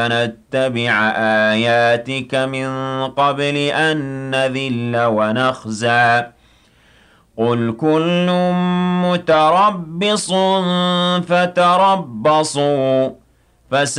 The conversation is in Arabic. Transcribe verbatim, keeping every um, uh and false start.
نتبع آياتك من قبل أن نذل ونخزى قل كل متربص فتربصوا فس